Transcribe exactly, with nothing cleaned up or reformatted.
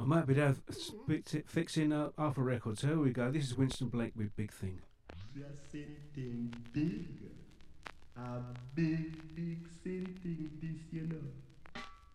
I might be down fix it- fixing uh, half a record. So here we go. This is Winston Blake with Big Thing. Just anything big, a big, big city.